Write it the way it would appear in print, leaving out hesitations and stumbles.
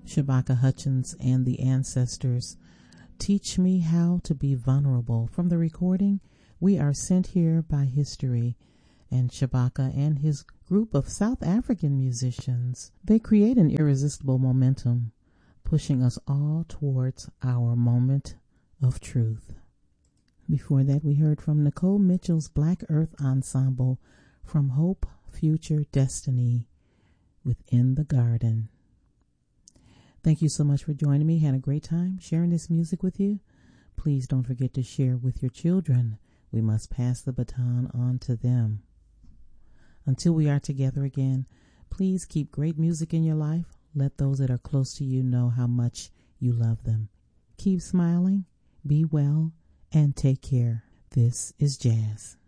Shabaka Hutchins and the Ancestors. Teach Me How to Be Vulnerable. From the recording, We Are Sent Here by History. And Shabaka and his group of South African musicians, they create an irresistible momentum, pushing us all towards our moment of truth. Before that, we heard from Nicole Mitchell's Black Earth Ensemble, From Hope, Future, Destiny, Within the Garden. Thank you so much for joining me. Had a great time sharing this music with you. Please don't forget to share with your children. We must pass the baton on to them. Until we are together again, please keep great music in your life. Let those that are close to you know how much you love them. Keep smiling, be well, and take care. This is Jazz.